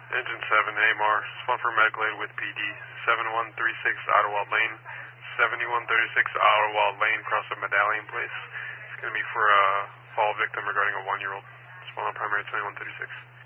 Engine 7, AMR, spawn for medical aid with PD, 7136 Ottawa Lane, 7136 Ottawa Lane, cross the Medallion Place. It's going to be for a fall victim regarding a 1-year-old. Spawn on primary 2136.